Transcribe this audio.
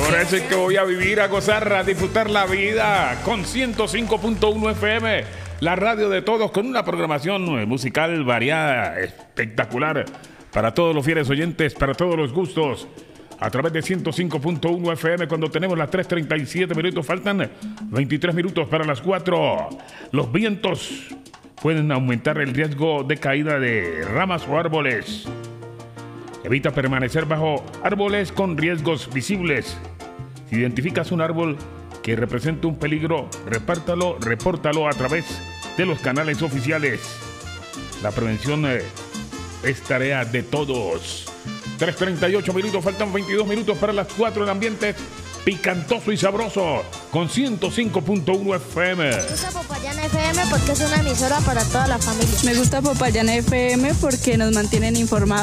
Por eso es que voy a vivir, a gozar, a disfrutar la vida con 105.1 FM, la radio de todos, con una programación musical variada, espectacular, para todos los fieles oyentes, para todos los gustos. A través de 105.1 FM, cuando tenemos las 3:37 minutos, faltan 23 minutos para las 4. Los vientos pueden aumentar el riesgo de caída de ramas o árboles. Evita permanecer bajo árboles con riesgos visibles. Si identificas un árbol que represente un peligro, repórtalo a través de los canales oficiales. La prevención es tarea de todos. 3:38 minutos, faltan 22 minutos para las 4 en ambiente picantoso y sabroso con 105.1 FM. Me gusta Popayán FM porque es una emisora para toda la familia. Me gusta Popayán FM porque nos mantienen informados.